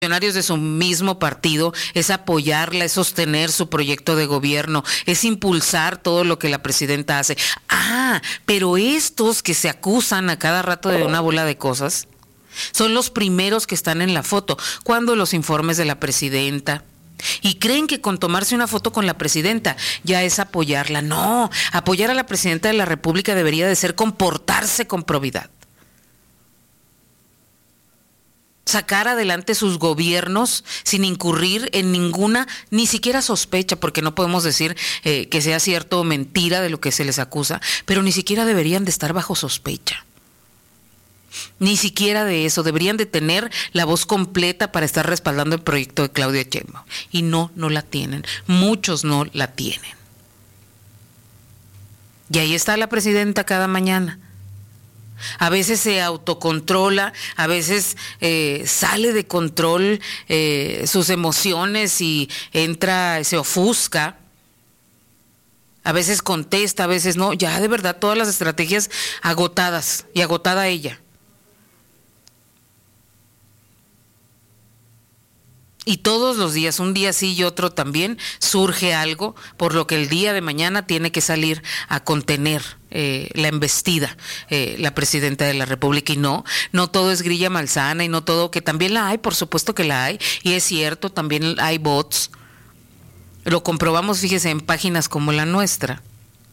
funcionarios de su mismo partido, es apoyarla, es sostener su proyecto de gobierno, es impulsar todo lo que la presidenta hace. Pero estos que se acusan a cada rato de una bola de cosas son los primeros que están en la foto, cuando los informes de la presidenta. Y creen que con tomarse una foto con la presidenta ya es apoyarla. No, apoyar a la presidenta de la República debería de ser comportarse con probidad. Sacar adelante sus gobiernos sin incurrir en ninguna, ni siquiera sospecha, porque no podemos decir que sea cierto o mentira de lo que se les acusa, pero ni siquiera deberían de estar bajo sospecha. Ni siquiera de eso, deberían de tener la voz completa para estar respaldando el proyecto de Claudia Sheinbaum. Y no la tienen, muchos no la tienen. Y ahí está la presidenta cada mañana. A veces se autocontrola, a veces sale de control sus emociones y se ofusca. A veces contesta, a veces no. Ya de verdad todas las estrategias agotadas y agotada ella. Y todos los días, un día sí y otro también, surge algo por lo que el día de mañana tiene que salir a contener la embestida la presidenta de la República. Y no todo es grilla malsana y no todo, que también la hay, por supuesto que la hay, y es cierto, también hay bots. Lo comprobamos, fíjese, en páginas como la nuestra.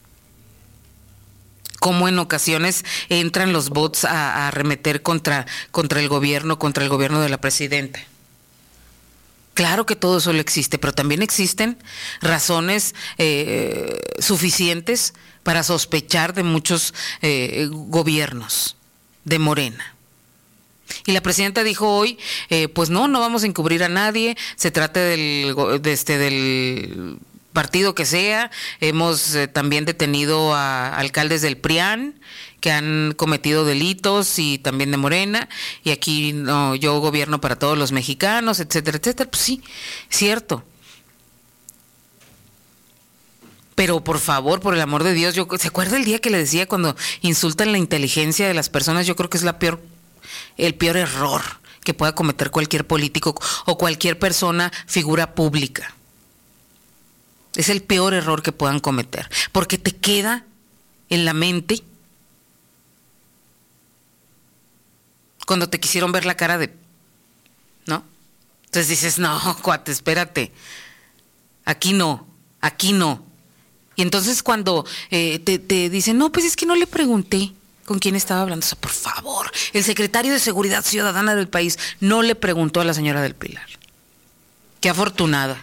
Cómo en ocasiones entran los bots a arremeter contra el gobierno de la presidenta. Claro que todo eso existe, pero también existen razones suficientes para sospechar de muchos gobiernos de Morena. Y la presidenta dijo hoy, pues no vamos a encubrir a nadie, se trate del partido que sea. Hemos también detenido a alcaldes del PRIAN que han cometido delitos y también de Morena, y aquí yo gobierno para todos los mexicanos, etcétera, etcétera. Pues sí, cierto. Pero por favor, por el amor de Dios, ¿se acuerda el día que le decía cuando insultan la inteligencia de las personas? Yo creo que es el peor error que pueda cometer cualquier político o cualquier persona, figura pública. Es el peor error que puedan cometer, porque te queda en la mente cuando te quisieron ver la cara ¿no? Entonces dices, no, cuate, espérate, aquí no. Y entonces cuando te dicen, no, pues es que no le pregunté con quién estaba hablando. O sea, por favor, el secretario de Seguridad Ciudadana del país no le preguntó a la señora del Pilar. Qué afortunada.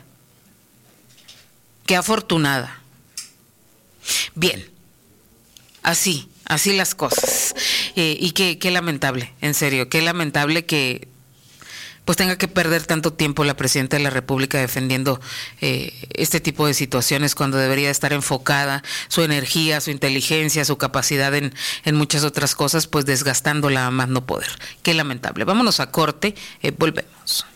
Bien, así las cosas. Y qué lamentable, en serio, qué lamentable que pues tenga que perder tanto tiempo la presidenta de la República defendiendo este tipo de situaciones, cuando debería estar enfocada su energía, su inteligencia, su capacidad en muchas otras cosas, pues desgastándola a más no poder. Qué lamentable. Vámonos a corte, volvemos.